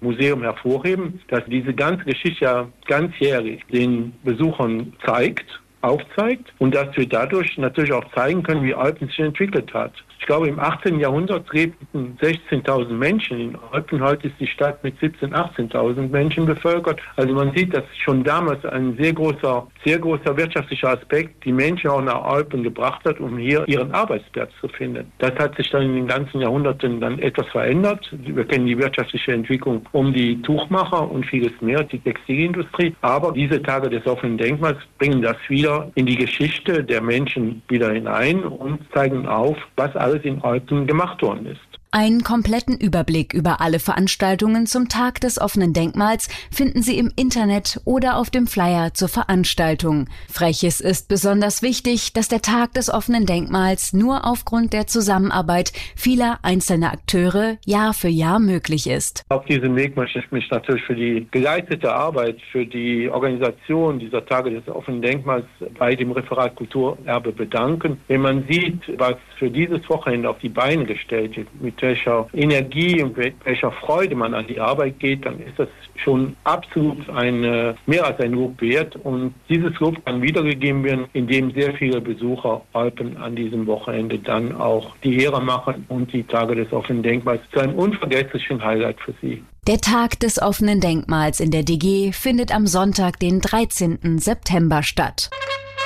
Museum hervorheben, dass diese ganze Geschichte ja ganzjährig den Besuchern aufzeigt und dass wir dadurch natürlich auch zeigen können, wie Olpen sich entwickelt hat. Ich glaube, im 18. Jahrhundert lebten 16.000 Menschen in Olpen. Heute ist die Stadt mit 17.000, 18.000 Menschen bevölkert. Also man sieht, dass schon damals ein sehr großer wirtschaftlicher Aspekt die Menschen auch nach Olpen gebracht hat, um hier ihren Arbeitsplatz zu finden. Das hat sich dann in den ganzen Jahrhunderten dann etwas verändert. Wir kennen die wirtschaftliche Entwicklung um die Tuchmacher und vieles mehr, die Textilindustrie. Aber diese Tage des offenen Denkmals bringen das wieder in die Geschichte der Menschen wieder hinein und zeigen auf, was alles in Olpen gemacht worden ist. Einen kompletten Überblick über alle Veranstaltungen zum Tag des offenen Denkmals finden Sie im Internet oder auf dem Flyer zur Veranstaltung. Freches ist besonders wichtig, dass der Tag des offenen Denkmals nur aufgrund der Zusammenarbeit vieler einzelner Akteure Jahr für Jahr möglich ist. Auf diesem Weg möchte ich mich natürlich für die geleistete Arbeit, für die Organisation dieser Tage des offenen Denkmals bei dem Referat Kulturerbe bedanken. Wenn man sieht, was für dieses Wochenende auf die Beine gestellt wird, mit welcher Energie und mit welcher Freude man an die Arbeit geht, dann ist das schon absolut mehr als ein Lob wert. Und dieses Lob kann wiedergegeben werden, indem sehr viele Besucher Olpen an diesem Wochenende dann auch die Ehre machen und die Tage des offenen Denkmals zu einem unvergesslichen Highlight für sie. Der Tag des offenen Denkmals in der DG findet am Sonntag, den 13. September statt.